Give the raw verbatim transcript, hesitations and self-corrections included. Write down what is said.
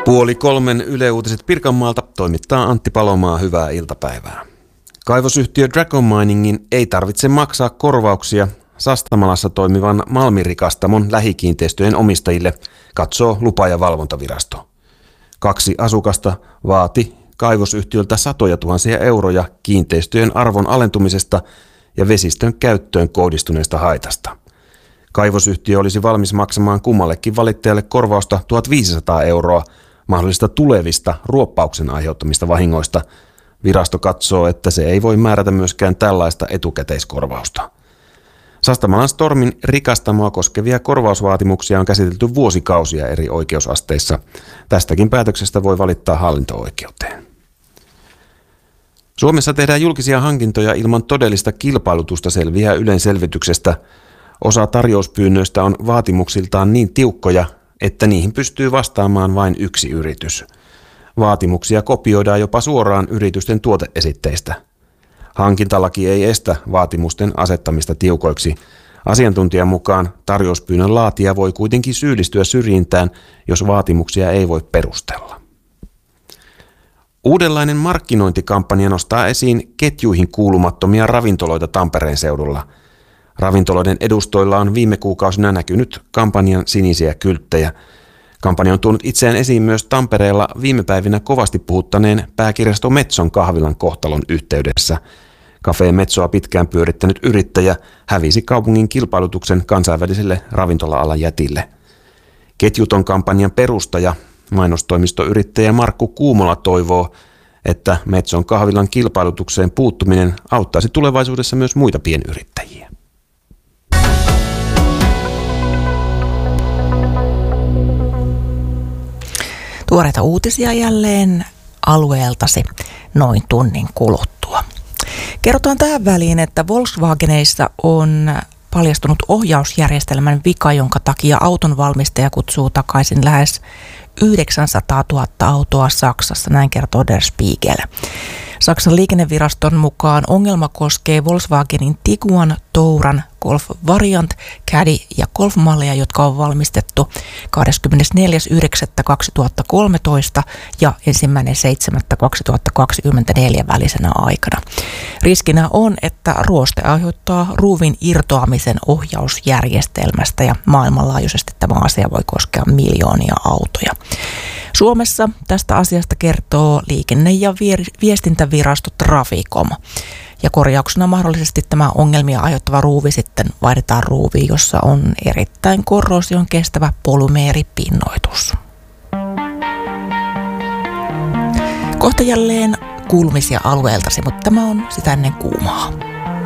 Puoli kolmen Yle Uutiset Pirkanmaalta toimittaa Antti Palomaa. Hyvää iltapäivää. Kaivosyhtiö Dragon Miningin ei tarvitse maksaa korvauksia Sastamalassa toimivan malmirikastamon lähikiinteistöjen omistajille, katsoo lupa- ja valvontavirasto. Kaksi asukasta vaati kaivosyhtiöltä satoja tuhansia euroja kiinteistöjen arvon alentumisesta ja vesistön käyttöön kohdistuneesta haitasta. Kaivosyhtiö olisi valmis maksamaan kummallekin valittajalle korvausta tuhatviisisataa euroa mahdollisista tulevista ruoppauksen aiheuttamista vahingoista. Virasto katsoo, että se ei voi määrätä myöskään tällaista etukäteiskorvausta. Sastamalan Stormin rikastamoa koskevia korvausvaatimuksia on käsitelty vuosikausia eri oikeusasteissa. Tästäkin päätöksestä voi valittaa hallinto-oikeuteen. Suomessa tehdään julkisia hankintoja ilman todellista kilpailutusta, selviää Ylen selvityksestä. Osa tarjouspyynnöistä on vaatimuksiltaan niin tiukkoja, että niihin pystyy vastaamaan vain yksi yritys. Vaatimuksia kopioidaan jopa suoraan yritysten tuoteesitteistä. Hankintalaki ei estä vaatimusten asettamista tiukoiksi. Asiantuntijan mukaan tarjouspyynnön laatija voi kuitenkin syyllistyä syrjintään, jos vaatimuksia ei voi perustella. Uudenlainen markkinointikampanja nostaa esiin ketjuihin kuulumattomia ravintoloita Tampereen seudulla. Ravintoloiden edustoilla on viime kuukausina näkynyt kampanjan sinisiä kylttejä. Kampanja on tuonut itseään esiin myös Tampereella viime päivinä kovasti puhuttaneen pääkirjasto Metson kahvilan kohtalon yhteydessä. Cafe Metsoa pitkään pyörittänyt yrittäjä hävisi kaupungin kilpailutuksen kansainväliselle ravintola-alan jätille. Ketjuton kampanjan perustaja, mainostoimistoyrittäjä Markku Kuumola toivoo, että Metson kahvilan kilpailutukseen puuttuminen auttaisi tulevaisuudessa myös muita pienyrittäjiä. Tuoreita uutisia jälleen alueeltasi noin tunnin kuluttua. Kerrotaan tähän väliin, että Volkswageneissa on paljastunut ohjausjärjestelmän vika, jonka takia auton valmistaja kutsuu takaisin lähes yhdeksänsataatuhatta autoa Saksassa, näin kertoo Der Spiegel. Saksan liikenneviraston mukaan ongelma koskee Volkswagenin Tiguan, Touran, Golf Variant, Caddy ja Golf-malleja, jotka on valmistettu kahdeskymmenesneljäs yhdeksättä kaksituhattakolmetoista ja ensimmäinen seitsemättä kaksituhattakaksikymmentäneljä välisenä aikana. Riskinä on, että ruoste aiheuttaa ruuvin irtoamisen ohjausjärjestelmästä ja maailmanlaajuisesti tämä asia voi koskea miljoonia autoja. Suomessa tästä asiasta kertoo liikenne- ja viestintävirasto Traficom. Ja korjauksena mahdollisesti tämä ongelmia aiheuttava ruuvi sitten vaihdetaan ruuviin, jossa on erittäin korrosion kestävä polymeeripinnoitus. Kohta jälleen kuulumisia alueeltasi, mutta tämä on sitä ennen kuumaa.